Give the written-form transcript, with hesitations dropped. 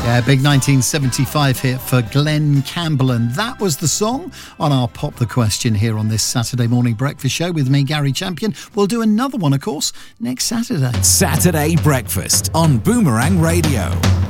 Yeah, big 1975 hit for Glenn Campbell, and that was the song on our Pop the Question here on this Saturday morning breakfast show with me, Gary Champion. We'll do another one, of course, next Saturday. Saturday Breakfast on Boomerang Radio.